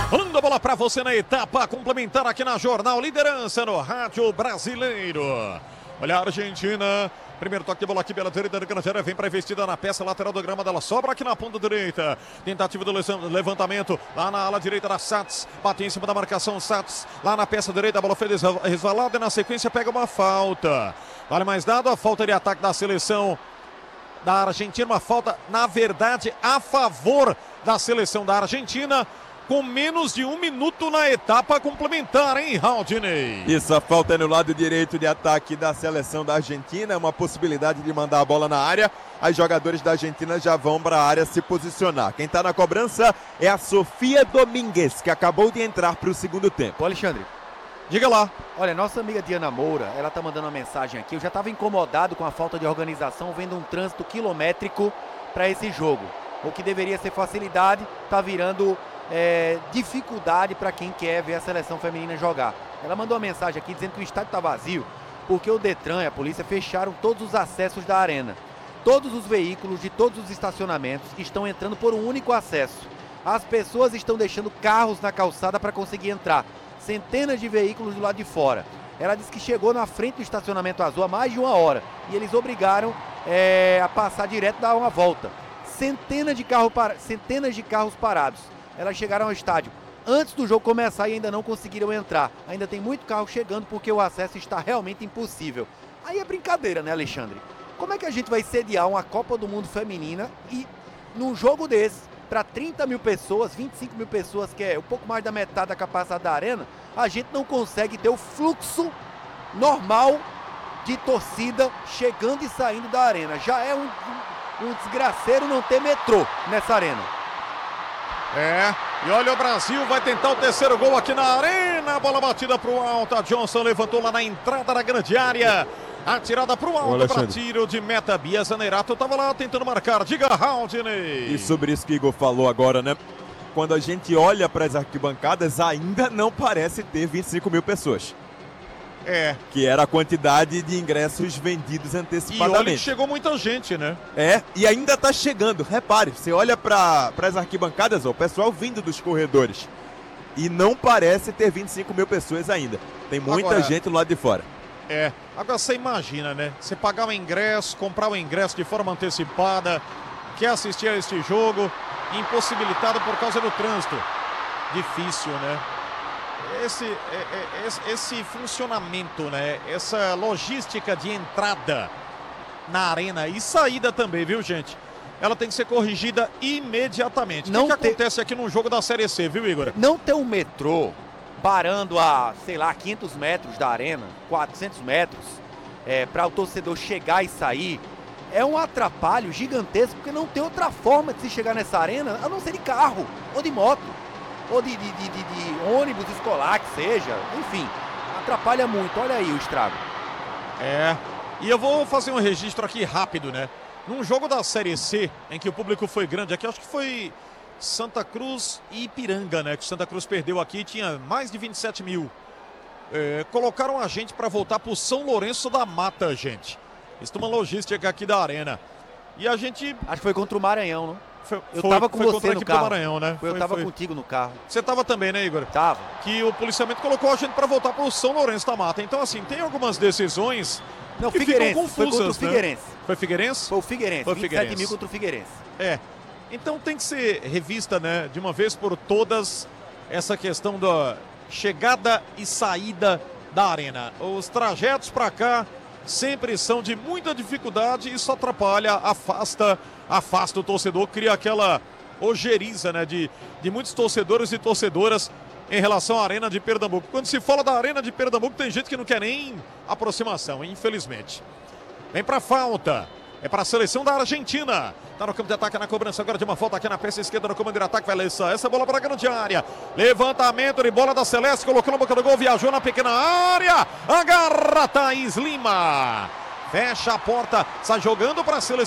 Rolando a bola para você na etapa complementar aqui na Jornal Liderança no Rádio Brasileiro. Olha a Argentina. Primeiro toque de bola aqui pela direita da grande área. Vem para investida na peça lateral do grama dela. Sobra aqui na ponta direita. Tentativa do levantamento. Lá na ala direita da Sats. Bate em cima da marcação Sats. Lá na peça direita. A bola foi resvalada. E na sequência pega uma falta. Vale mais nada. A falta de ataque da seleção da Argentina. Uma falta, na verdade, a favor da seleção da Argentina. Com menos de 1 minuto na etapa complementar, hein, Haldinei? Isso, a falta é no lado direito de ataque da seleção da Argentina, uma possibilidade de mandar a bola na área. Os jogadores da Argentina já vão para a área se posicionar. Quem está na cobrança é a Sofia Domingues, que acabou de entrar para o segundo tempo. Ô Alexandre, diga lá. Olha, nossa amiga Diana Moura, ela tá mandando uma mensagem aqui. Eu já estava incomodado com a falta de organização, vendo um trânsito quilométrico para esse jogo. O que deveria ser facilidade, tá virando dificuldade para quem quer ver a seleção feminina jogar. Ela mandou uma mensagem aqui dizendo que o estádio está vazio porque o Detran e a polícia fecharam todos os acessos da arena. Todos os veículos de todos os estacionamentos estão entrando por um único acesso. As pessoas estão deixando carros na calçada para conseguir entrar. Centenas de veículos do lado de fora. Ela disse que chegou na frente do estacionamento azul há mais de 1 hora e eles obrigaram a passar direto e dar uma volta. Centenas de carros parados. Elas chegaram ao estádio antes do jogo começar e ainda não conseguiram entrar. Ainda tem muito carro chegando porque o acesso está realmente impossível. Aí é brincadeira, né, Alexandre? Como é que a gente vai sediar uma Copa do Mundo feminina e num jogo desse, para 30 mil pessoas, 25 mil pessoas, que é um pouco mais da metade da capacidade da arena, a gente não consegue ter o fluxo normal de torcida chegando e saindo da arena. Já é um desgraceiro não ter metrô nessa arena. E olha, o Brasil vai tentar o terceiro gol aqui na arena. Bola batida para o alto. A Johnson levantou lá na entrada da grande área. Atirada para o alto para tiro de meta. Bia Zanerato estava lá tentando marcar. Diga, Haldinei. E sobre isso que Igor falou agora, né? Quando a gente olha para as arquibancadas, ainda não parece ter 25 mil pessoas. Que era a quantidade de ingressos vendidos antecipadamente. E olha que chegou muita gente, né? E ainda tá chegando. Repare, você olha para as arquibancadas, ó, o pessoal vindo dos corredores. E não parece ter 25 mil pessoas ainda. Tem muita gente do lado de fora. Agora você imagina, né? Você pagar o ingresso, comprar o ingresso de forma antecipada, quer assistir a este jogo, impossibilitado por causa do trânsito. Difícil, né? Esse funcionamento, né? Essa logística de entrada na arena e saída também, viu, gente? Ela tem que ser corrigida imediatamente. O que acontece aqui no jogo da Série C, viu, Igor? Não ter um metrô parando a, sei lá, 500 metros da arena, 400 metros, para o torcedor chegar e sair, é um atrapalho gigantesco, porque não tem outra forma de se chegar nessa arena, a não ser de carro ou de moto. Ou de ônibus escolar, que seja. Enfim, atrapalha muito. Olha aí o estrago. E eu vou fazer um registro aqui rápido, né? Num jogo da Série C, em que o público foi grande aqui, acho que foi Santa Cruz e Ipiranga, né? Que Santa Cruz perdeu aqui, tinha mais de 27 mil. Colocaram a gente para voltar pro São Lourenço da Mata, gente. Isso é uma logística aqui da arena. E a gente... Acho que foi contra o Maranhão, não? Eu tava com você no carro. Maranhão, né? Eu tava contigo no carro. Você tava também, né, Igor? Tava. Que o policiamento colocou a gente para voltar pro São Lourenço da Mata. Então, assim, tem algumas decisões que ficam confusas, foi contra o Figueirense. Foi Figueirense? Foi o Figueirense, foi 27 mil contra o Figueirense. Então tem que ser revista, né, de uma vez por todas, essa questão da chegada e saída da arena. Os trajetos para cá sempre são de muita dificuldade e isso atrapalha, afasta o torcedor, cria aquela ojeriza, né, de muitos torcedores e torcedoras em relação à Arena de Pernambuco. Quando se fala da Arena de Pernambuco, tem gente que não quer nem aproximação, infelizmente. Vem pra falta. É para a seleção da Argentina. Tá no campo de ataque, na cobrança agora de uma falta aqui na peça esquerda no comando de ataque. Vai essa bola para a grande área. Levantamento de bola da Celeste. Colocou na boca do gol, viajou na pequena área. Agarra Thaís Lima. Fecha a porta. Está jogando para a seleção.